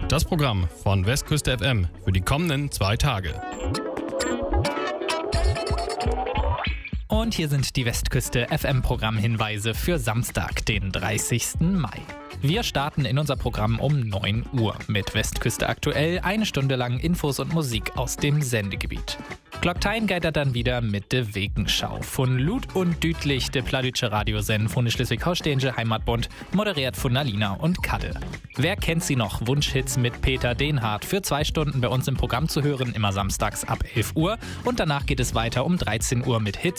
Das Programm von Westküste FM für die kommenden 2 Tage. Und hier sind die Westküste FM-Programmhinweise für Samstag, den 30. Mai. Wir starten in unser Programm um 9 Uhr mit Westküste aktuell, 1 Stunde lang Infos und Musik aus dem Sendegebiet. Glocktein geht er dann wieder mit der Wegenschau. Von Lut und Dütlich, der Pladütsche Radiosend von Schleswig-Holsteinische Heimatbund, moderiert von Alina und Kadde. Wer kennt sie noch? Wunschhits mit Peter Dehnhardt für 2 Stunden bei uns im Programm zu hören, immer samstags ab 11 Uhr. Und danach geht es weiter um 13 Uhr mit Hits